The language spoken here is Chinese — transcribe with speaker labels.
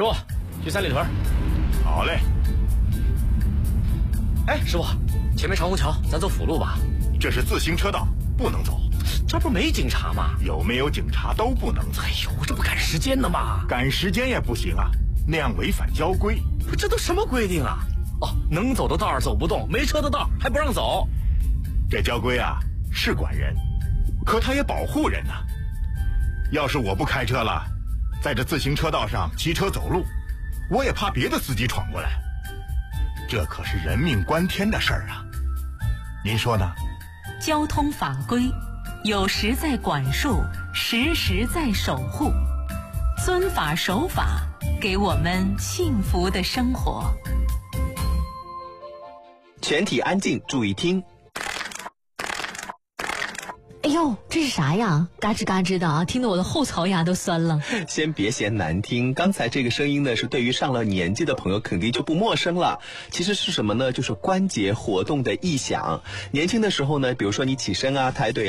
Speaker 1: 师傅，去三里屯。
Speaker 2: 好嘞。
Speaker 1: 哎，师傅，前面长虹桥，咱走辅路吧。
Speaker 2: 这是自行车道，不能走。
Speaker 1: 这不没警察吗？
Speaker 2: 有没有警察都不能走。
Speaker 1: 哎呦，这不赶时间呢吗？
Speaker 2: 赶时间也不行啊，那样违反交规。
Speaker 1: 不，这都什么规定啊？哦，能走的道走不动，没车的道还不让走。
Speaker 2: 这交规啊是管人，可他也保护人啊。要是我不开车了，在这自行车道上骑车走路，我也怕别的司机闯过来。这可是人命关天的事儿啊，您说呢？
Speaker 3: 交通法规有时在管束，时时在守护，遵法守法，给我们幸福的生活。
Speaker 4: 全体安静，注意听。
Speaker 5: 哎呦，这是啥呀？嘎吱嘎吱的啊，听得我的后槽牙都酸了。
Speaker 4: 先别嫌难听，刚才这个声音呢，是对于上了年纪的朋友肯定就不陌生了。其实是什么呢？就是关节活动的异响。年轻的时候呢，比如说你起身啊、抬腿